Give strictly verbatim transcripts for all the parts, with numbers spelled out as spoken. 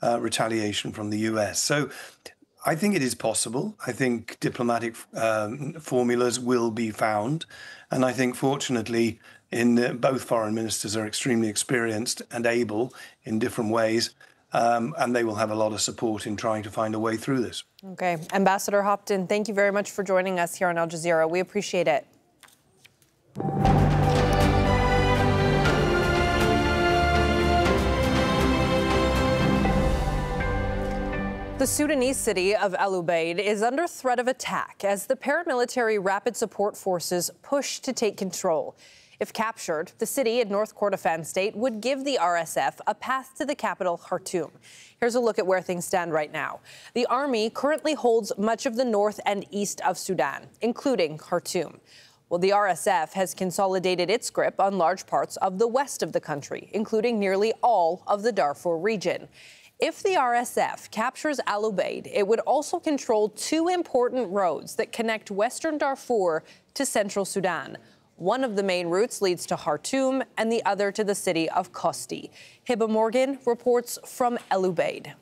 uh, retaliation from the U S. So I think it is possible. I think diplomatic um, formulas will be found. And I think, fortunately, in the, both foreign ministers are extremely experienced and able in different ways. Um, and they will have a lot of support in trying to find a way through this. Okay. Ambassador Hopton, thank you very much for joining us here on Al Jazeera. We appreciate it. The Sudanese city of El Ubaid is under threat of attack as the paramilitary Rapid Support Forces push to take control. If captured, the city in North Kordofan state would give the R S F a path to the capital, Khartoum. Here's a look at where things stand right now. The army currently holds much of the north and east of Sudan, including Khartoum. Well, the R S F has consolidated its grip on large parts of the west of the country, including nearly all of the Darfur region. If the R S F captures Al Ubaid, it would also control two important roads that connect western Darfur to central Sudan. One of the main routes leads to Khartoum and the other to the city of Kosti. Hiba Morgan reports from El Ubaid.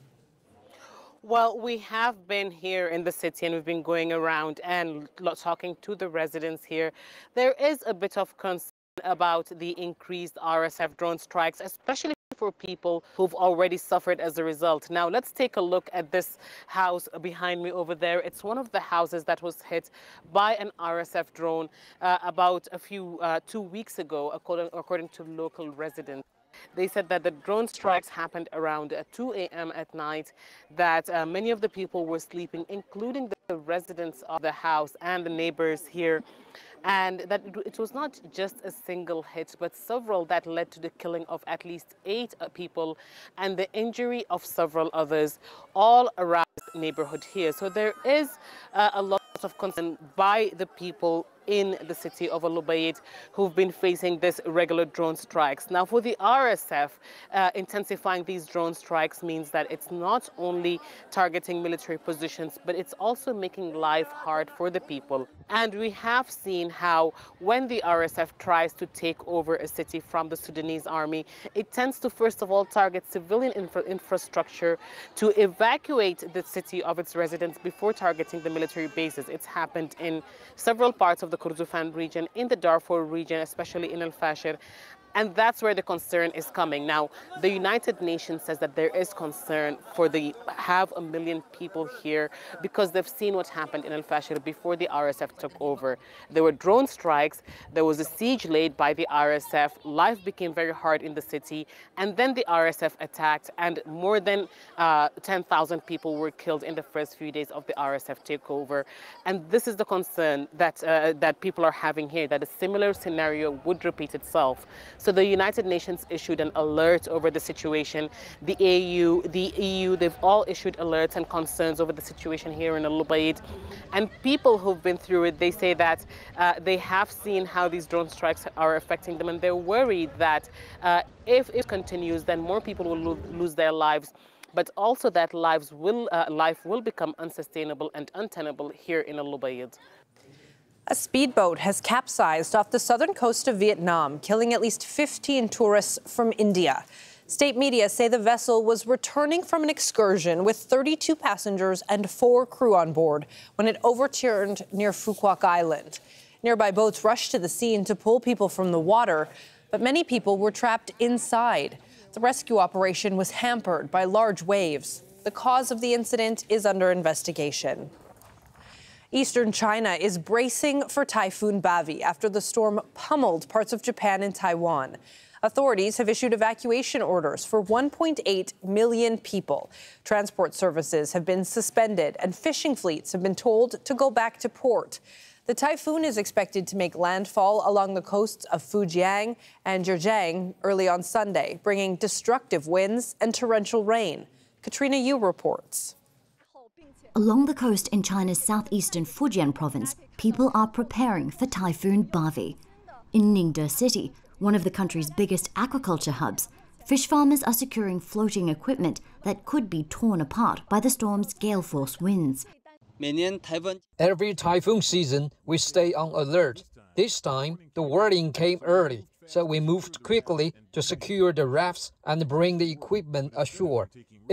Well, we have been here in the city and we've been going around and talking to the residents here. There is a bit of concern about the increased R S F drone strikes, especially for people who've already suffered as a result. Now, let's take a look at this house behind me over there. It's one of the houses that was hit by an R S F drone uh, about a few, uh, two weeks ago, according, according to local residents. They said that the drone strikes happened around two a m at night, that uh, many of the people were sleeping, including the residents of the house and the neighbors here, and that it was not just a single hit, but several that led to the killing of at least eight people and the injury of several others all around the neighborhood here. So there is uh, a lot of concern by the people in the city of El Ubaid who've been facing this regular drone strikes. Now, for the R S F, uh, intensifying these drone strikes means that it's not only targeting military positions, but it's also making life hard for the people. And we have seen how when the R S F tries to take over a city from the Sudanese army, it tends to first of all target civilian infra infrastructure to evacuate the city of its residents before targeting the military bases. It's happened in several parts of the Kordofan region, in the Darfur region, especially in El Fasher. And that's where the concern is coming. Now, the United Nations says that there is concern for the half a million people here because they've seen what happened in El Fasher before the R S F took over. There were drone strikes, there was a siege laid by the R S F, life became very hard in the city, and then the R S F attacked, and more than uh, ten thousand people were killed in the first few days of the R S F takeover. And this is the concern that, uh, that people are having here, that a similar scenario would repeat itself. So the United Nations issued an alert over the situation. The A U, the E U, they've all issued alerts and concerns over the situation here in El Ubaid. And people who've been through it, they say that uh, they have seen how these drone strikes are affecting them, and they're worried that uh, if it continues, then more people will lo lose their lives, but also that lives will, uh, life will become unsustainable and untenable here in El Ubaid. A speedboat has capsized off the southern coast of Vietnam, killing at least fifteen tourists from India. State media say the vessel was returning from an excursion with thirty-two passengers and four crew on board when it overturned near Phu Quoc Island. Nearby boats rushed to the scene to pull people from the water, but many people were trapped inside. The rescue operation was hampered by large waves. The cause of the incident is under investigation. Eastern China is bracing for Typhoon Bavi after the storm pummeled parts of Japan and Taiwan. Authorities have issued evacuation orders for one point eight million people. Transport services have been suspended and fishing fleets have been told to go back to port. The typhoon is expected to make landfall along the coasts of Fujian and Zhejiang early on Sunday, bringing destructive winds and torrential rain. Katrina Yu reports. Along the coast in China's southeastern Fujian province, people are preparing for Typhoon Bavi. In Ningde City, one of the country's biggest aquaculture hubs, fish farmers are securing floating equipment that could be torn apart by the storm's gale-force winds. Every typhoon season, we stay on alert. This time, the warning came early, so we moved quickly to secure the rafts and bring the equipment ashore.